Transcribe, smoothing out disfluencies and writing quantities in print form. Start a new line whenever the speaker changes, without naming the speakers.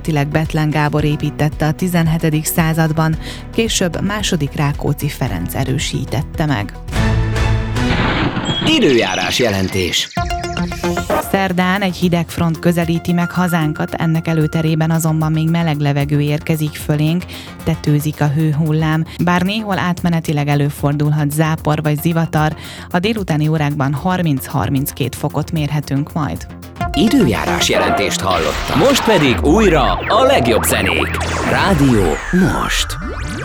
Eredetileg Bethlen Gábor építette a 17. században, később II. Rákóczi Ferenc erősítette meg.
Időjárás jelentés.
Szerdán egy hideg front közelíti meg hazánkat, ennek előterében azonban még meleg levegő érkezik fölénk, tetőzik a hőhullám, bár néhol átmenetileg előfordulhat zápor vagy zivatar, a délutáni órákban 30-32 fokot mérhetünk majd.
Időjárás jelentést hallottam. Most pedig újra a legjobb zenék. Rádió Most.